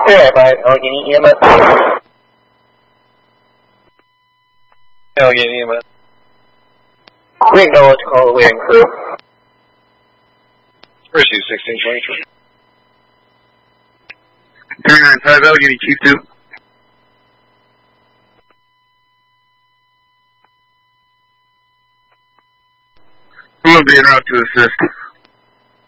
Yeah, by Allegheny EMS. Allegheny EMS. We acknowledge call waiting crew. Receive 1623. 395 Allegheny, Chief 2. We'll be en route to assist.